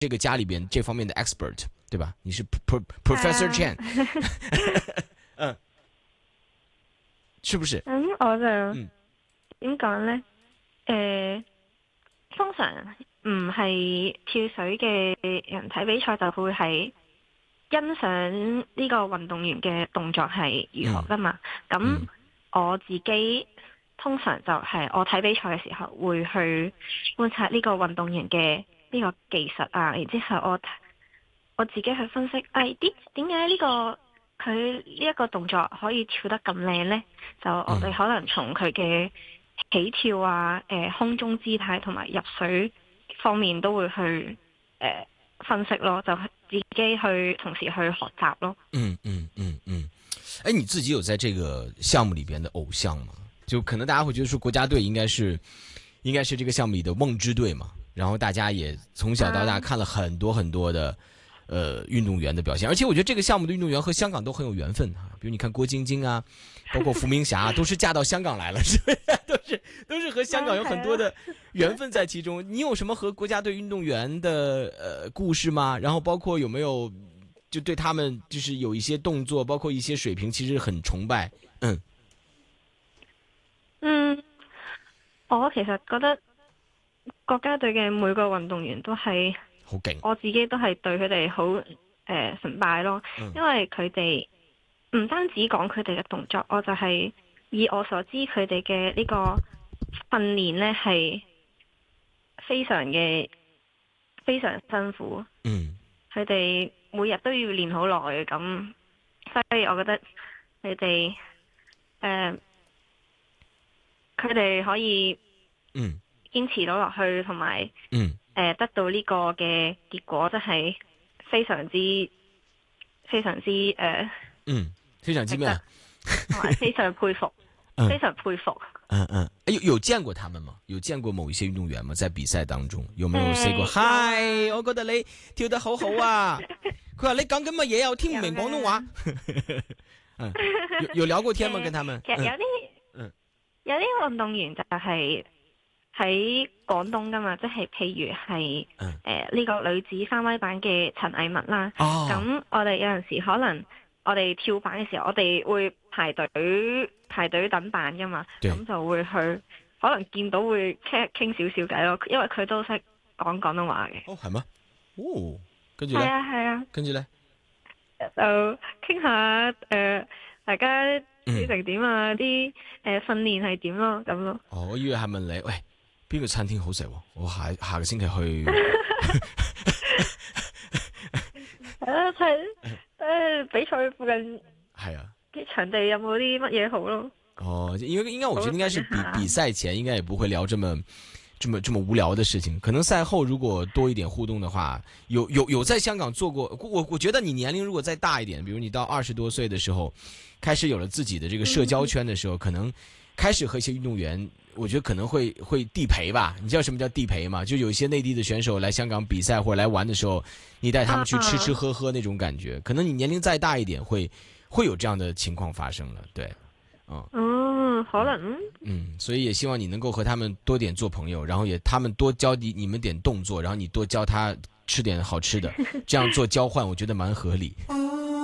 这个家里边这方面的 expert， 对吧？你是 Professor Chan， 嗯，是不是？ 我就嗯點講呢？通常唔係跳水嘅人睇比賽就會係欣賞呢個運動員嘅動作係如何噶嘛。咁、我自己通常就係我睇比賽嘅時候會去觀察呢個運動員嘅呢個技術啊，然之後我自己去分析，點解呢個佢呢一個動作可以跳得咁靚呢？就我哋可能從佢嘅起跳啊、空中姿態同埋入水方面都會去分析咯，就自己去同時去學習咯。 哎，你自己有在這個項目裏邊的偶像嗎？就可能大家會覺得說國家隊應該是這個項目裏的夢之隊嘛，然後大家也從小到大看了很多很多的運動員的表現，而且我覺得這個項目的運動員和香港都很有緣分啊，比如你看郭晶晶啊，包括伏明霞都是嫁到香港來了，是不是？都是和香港有很多的緣分在其中。你有什麼和國家隊運動員的故事嗎？然後包括有沒有就對他們就是有一些動作，包括一些水平，其實很崇拜。 我其實覺得國家隊嘅每個運動員都係好勁， 我自己都係對佢哋好崇拜咯，因為佢哋唔單止講佢哋嘅動作，我就係以我所知佢哋嘅呢個訓練呢係非常辛苦。佢哋每日都要練好耐咁，所以我覺得佢哋可以堅持到落去，同埋得到呢個嘅結果，真係非常之非常咩啊？同埋非常佩服，非常佩服。 有見過他們嗎？有見過某一些運動員嗎？在比賽當中有沒有 say 過嗨？我覺得你跳得好好啊！佢話你講緊乜嘢啊？我聽唔明廣東話。有聊過天嗎？跟他們？ 其實有啲運動員就係喺廣東噶嘛，即係譬如係呢個女子3米板嘅陳藝文啦。咁我哋有陣時可能我哋跳板嘅時候，我哋會排隊等板噶嘛，咁就會去可能見到會傾少少偈咯，因為佢都識講廣東話嘅。 係咩？跟住咧？ 係啊。跟住咧就傾下大家煮成點啊，啲訓練係點咯，咁咯。 我以為係問你，喂，邊個餐廳好食？我下個星期去。 睇比賽附近係啊， 啲場地有冇啲乜嘢好咯？ 因為應該我覺得應該是比賽前應該也不會聊這麼無聊的事情，可能賽後如果多一點互動的話，有在香港做過。我覺得你年齡如果再大一點，比如你到20多歲的時候，開始有了自己的這個社交圈的時候，可能開始和一些運動員，我覺得可能會地陪吧。你知道什麼叫地陪嗎？就有一些內地的選手來香港比賽或者來玩的時候，你帶他們去吃喝喝那種感覺，可能你年齡再大一點會有這樣的情況發生了。對， 可能。 所以也希望你能夠和他們多點做朋友，然後也他們多教你們點動作，然後你多教他吃點好吃的，這樣做交換，我覺得蠻合理。